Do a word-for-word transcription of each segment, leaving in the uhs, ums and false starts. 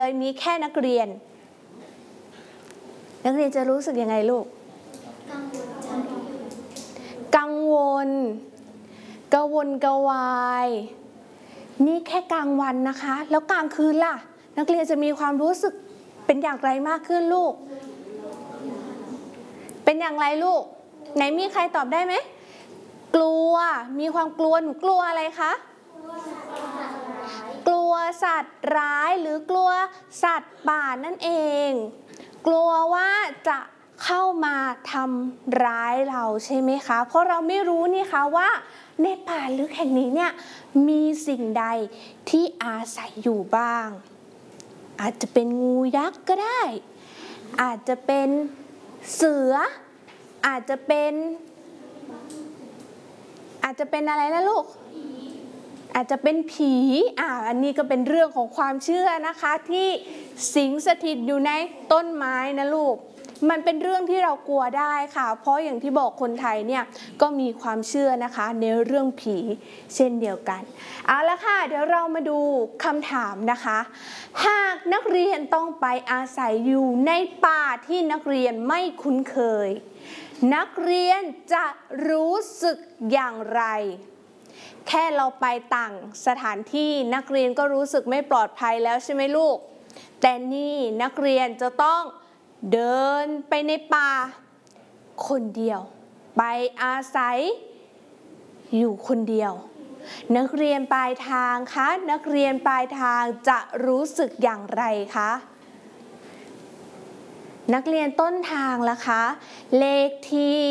เลยมีแค่นักเรียนนักเรียนจะรู้สึกยังไงลูกกังวลกระวนกระวายนี่แค่กลางวันนะคะแล้วกลางคืนล่ะนักเรียนจะมีความรู้สึกเป็นอย่างไรมากขึ้นลูกเป็นอย่างไรลูกไหนมีใครตอบได้ไหมกลัวมีความกลัวหนูกลัวอะไรคะกลัวสัตว์ร้ายหรือกลัวสัตว์ป่านั่นเองกลัวว่าจะเข้ามาทำร้ายเราใช่ไหมคะเพราะเราไม่รู้นี่คะว่าในป่าลึกแห่งนี้เนี่ยมีสิ่งใดที่อาศัยอยู่บ้างอาจจะเป็นงูยักษ์ก็ได้อาจจะเป็นเสืออาจจะเป็นอาจจะเป็นอะไรนะลูกอาจจะเป็นผีอ่าอันนี้ก็เป็นเรื่องของความเชื่อนะคะที่สิงสถิตอยู่ในต้นไม้นะลูกมันเป็นเรื่องที่เรากลัวได้ค่ะเพราะอย่างที่บอกคนไทยเนี่ยก็มีความเชื่อนะคะในเรื่องผีเช่นเดียวกันเอาละค่ะเดี๋ยวเรามาดูคำถามนะคะหากนักเรียนต้องไปอาศัยอยู่ในป่าที่นักเรียนไม่คุ้นเคยนักเรียนจะรู้สึกอย่างไรแค่เราไปต่างสถานที่นักเรียนก็รู้สึกไม่ปลอดภัยแล้วใช่ไหมลูกแต่นี่นักเรียนจะต้องเดินไปในป่าคนเดียวไปอาศัยอยู่คนเดียวนักเรียนปลายทางคะนักเรียนปลายทางจะรู้สึกอย่างไรคะนักเรียนต้นทางล่ะคะเลขที่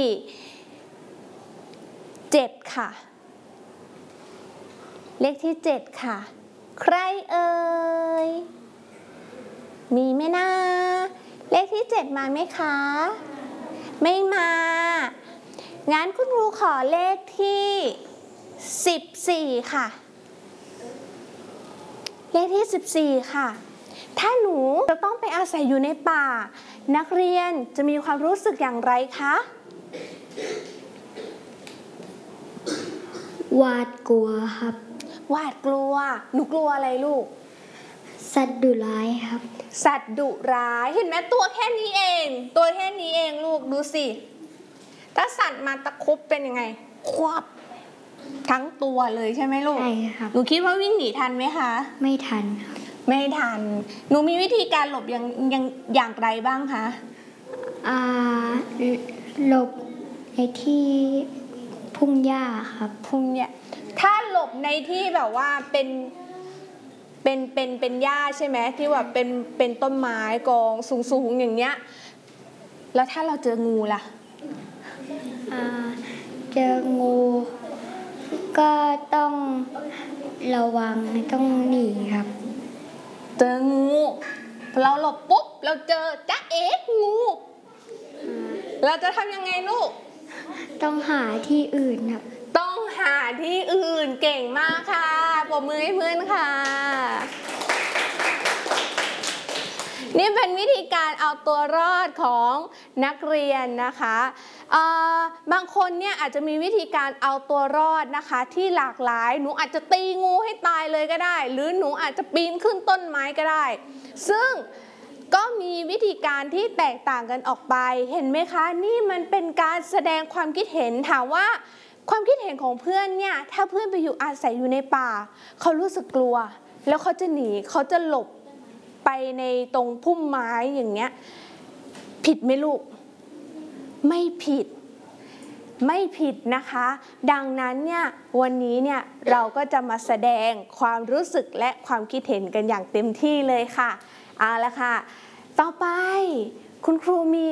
เจ็ดค่ะเลขที่เจ็ดค่ะใครเอ่ยมีไหมนะเลขที่เจ็ดมาไหมคะไม่มางั้นคุณครูขอเลขที่สิบสี่ค่ะเลขที่สิบสี่ค่ะถ้าหนูจะต้องไปอาศัยอยู่ในป่านักเรียนจะมีความรู้สึกอย่างไรคะหวาดกลัวครับหวาดกลัวหนูกลัวอะไรลูกสัตว์ดุร้ายครับสัตว์ดุร้ายเห็นไหมตัวแค่นี้เองตัวแค่นี้เองลูกดูสิถ้าสัตว์มาตะคุบเป็นยังไงควบทั้งตัวเลยใช่ไหมลูกใช่ครับหนูคิดว่าวิ่งหนีทันไหมคะไม่ทันครับไม่ทันหนูมีวิธีการหลบอย่างอย่างอย่างไรบ้างคะอ่าหลบในที่พุ่งหญ้าครับพุ่งหญ้าถ้าหลบในที่แบบว่าเป็นเป็นเป็นเป็นหญ้าใช่ไหมที่ว่าเป็นเป็นต้นไม้กองสูงๆอย่างเงี้ยแล้วถ้าเราเจองูล่ะอ่าเจองูก็ต้องระวังต้องหนีครับเจองูเราหลบปุ๊บเราเจอจ๊ะเอ๊ะงูเราจะทำยังไงลูกต้องหาที่อื่นครับต้องหาที่อื่นเก่งมากค่ะปรบมือให้เพื่อนค่ะนี่เป็นวิธีการเอาตัวรอดของนักเรียนนะคะบางคนเนี่ยอาจจะมีวิธีการเอาตัวรอดนะคะที่หลากหลายหนูอาจจะตีงูให้ตายเลยก็ได้หรือหนูอาจจะปีนขึ้นต้นไม้ก็ได้ซึ่งก็มีวิธีการที่แตกต่างกันออกไปเห็นไหมคะนี่มันเป็นการแสดงความคิดเห็นถามว่าความคิดเห็นของเพื่อนเนี่ยถ้าเพื่อนไปอยู่อาศัยอยู่ในป่าเขารู้สึกกลัวแล้วเขาจะหนีเขาจะหลบไปในตรงพุ่มไม้อย่างเงี้ยผิดไหมลูกไม่ผิดไม่ผิดนะคะดังนั้นเนี่ยวันนี้เนี่ยเราก็จะมาแสดงความรู้สึกและความคิดเห็นกันอย่างเต็มที่เลยค่ะเอาละค่ะต่อไปคุณครูมี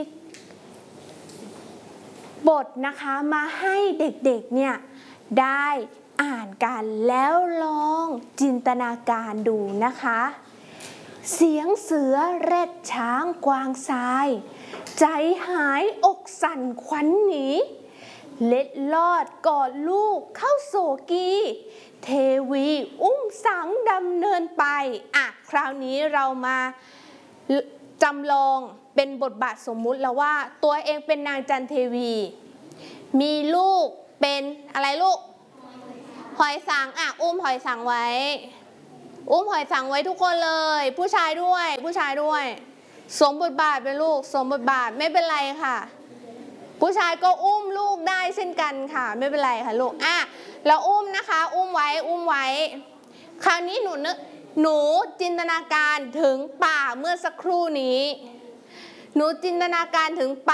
บทนะคะมาให้เด็กๆเนี่ยได้อ่านกันแล้วลองจินตนาการดูนะคะเสียงเสือแรดช้างกวางทรายใจหายอกสั่นขวัญหนีเล็ดลอดกอดลูกเข้าโศกีเทวีอุ้มสังดำเนินไปอ่ะคราวนี้เรามาจำลองเป็นบทบาทสมมุติแล้วว่าตัวเองเป็นนางจันเทวีมีลูกเป็นอะไรลูกหอยสังอ่ะอุ้มหอยสังไว้อุ้มหอยสังไว้ทุกคนเลย ผู้ชายด้วย ผู้ชายด้วยสวมบทบาทเป็นลูกสวมบทบาทไม่เป็นไรค่ะ ผู้ชายก็อุ้มลูกได้เช่นกันค่ะไม่เป็นไรค่ะลูกอ่ะเราอุ้มนะคะ อุ้มไว้อุ้มไว้ คราวนี้หนูนึกหนูจินตนาการถึงป่าเมื่อสักครู่นี้ หนูจินตนาการถึงป่า